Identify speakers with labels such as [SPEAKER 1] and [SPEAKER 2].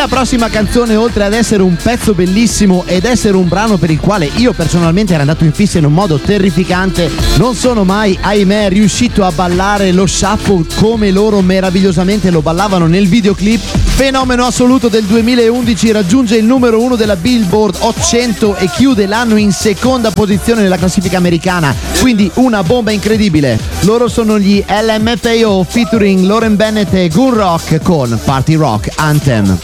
[SPEAKER 1] La prossima canzone, oltre ad essere un pezzo bellissimo ed essere un brano per il quale io personalmente ero andato in fissa in un modo terrificante, non sono mai, ahimè, riuscito a ballare lo shuffle come loro meravigliosamente lo ballavano nel videoclip. Fenomeno assoluto del 2011, raggiunge il numero 1 della Billboard Hot 100 e chiude l'anno in seconda posizione nella classifica americana, quindi una bomba incredibile. Loro sono gli LMFAO featuring Lauren Bennett e Gun Rock con Party Rock Anthem.